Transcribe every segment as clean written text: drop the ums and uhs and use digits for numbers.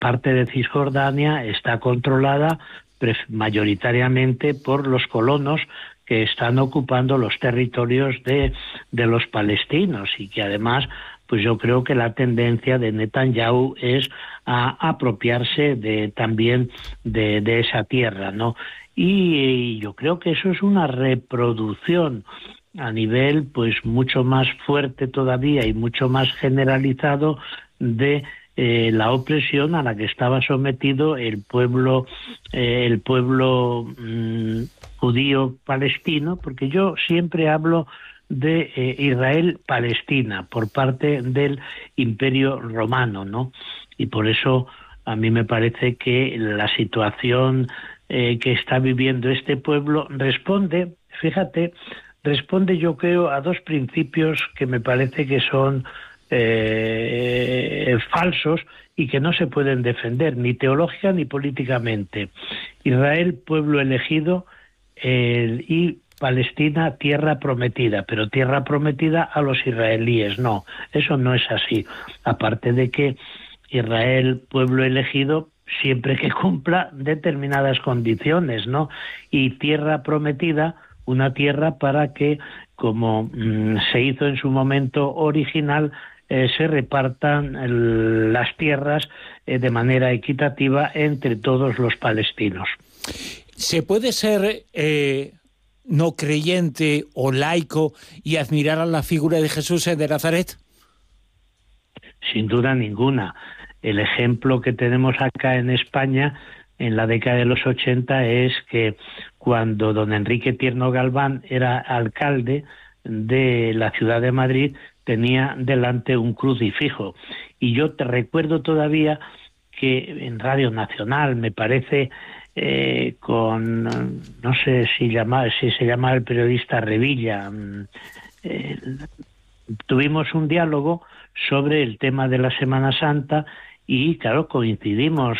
parte de Cisjordania está controlada mayoritariamente por los colonos que están ocupando los territorios de los palestinos, y que además, pues yo creo que la tendencia de Netanyahu es a apropiarse también de esa tierra, ¿no? Y yo creo que eso es una reproducción a nivel pues mucho más fuerte todavía y mucho más generalizado de la opresión a la que estaba sometido el pueblo judío palestino, porque yo siempre hablo de Israel-Palestina por parte del Imperio Romano, ¿no? Y por eso a mí me parece que la situación que está viviendo este pueblo responde, fíjate, yo creo a dos principios que me parece que son falsos y que no se pueden defender ni teológica ni políticamente. Israel, pueblo elegido, y Palestina, tierra prometida, pero tierra prometida a los israelíes. No, eso no es así. Aparte de que Israel, pueblo elegido, siempre que cumpla determinadas condiciones, ¿no? Y tierra prometida, una tierra para que, como se hizo en su momento original, se repartan las tierras de manera equitativa entre todos los palestinos. ¿Se puede ser no creyente o laico y admirar a la figura de Jesús de Nazaret? Sin duda ninguna. El ejemplo que tenemos acá en España en la década de los 80 es que cuando don Enrique Tierno Galván era alcalde de la ciudad de Madrid, tenía delante un crucifijo. Y yo te recuerdo todavía que en Radio Nacional, me parece, no sé si se llama el periodista Revilla, tuvimos un diálogo sobre el tema de la Semana Santa y, claro, coincidimos,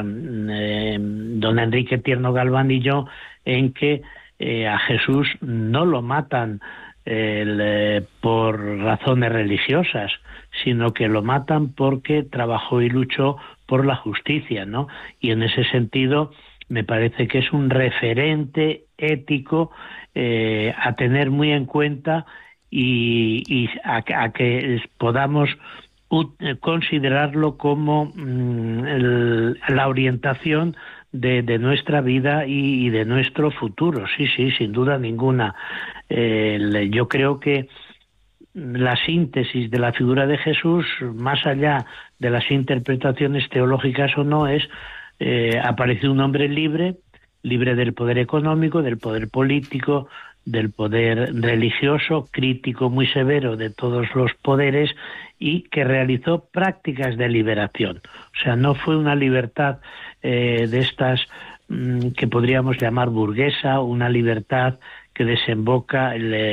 don Enrique Tierno Galván y yo, en que a Jesús no lo matan por razones religiosas, sino que lo matan porque trabajó y luchó por la justicia, ¿no? Y en ese sentido me parece que es un referente ético a tener muy en cuenta y a que podamos considerarlo como la orientación de nuestra vida y de nuestro futuro. Sí, sin duda ninguna. Yo creo que la síntesis de la figura de Jesús, más allá de las interpretaciones teológicas o no, es apareció un hombre libre del poder económico, del poder político, del poder religioso, crítico muy severo de todos los poderes, y que realizó prácticas de liberación. O sea, no fue una libertad de estas que podríamos llamar burguesa, una libertad que desemboca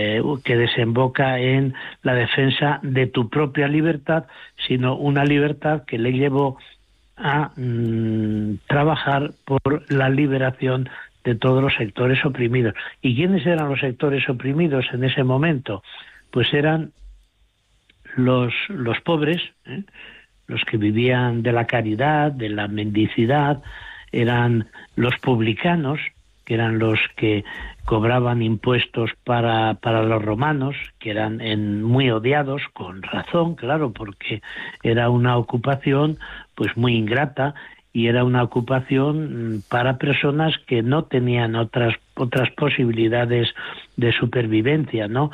en la defensa de tu propia libertad, sino una libertad que le llevó a trabajar por la liberación de todos los sectores oprimidos. ¿Y quiénes eran los sectores oprimidos en ese momento? Pues eran los pobres, los que vivían de la caridad, de la mendicidad, eran los publicanos, que eran los que cobraban impuestos para los romanos, que eran muy odiados, con razón, claro, porque era una ocupación pues muy ingrata, y era una ocupación para personas que no tenían otras posibilidades de supervivencia, ¿no?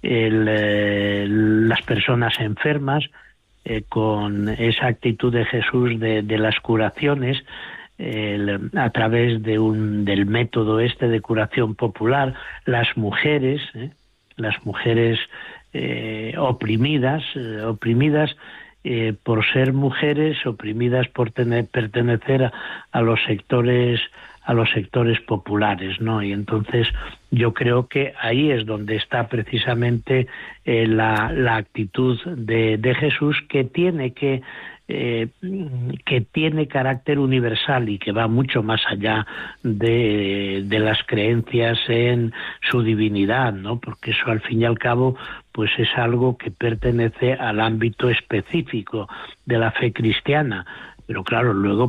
Las personas enfermas, con esa actitud de Jesús de las curaciones, a través del método de curación popular, las mujeres oprimidas por ser mujeres, oprimidas por pertenecer a los sectores populares, ¿no? Y entonces yo creo que ahí es donde está precisamente la actitud de Jesús, que tiene carácter universal y que va mucho más allá de las creencias en su divinidad, ¿no? Porque eso, al fin y al cabo, pues es algo que pertenece al ámbito específico de la fe cristiana. Pero claro, luego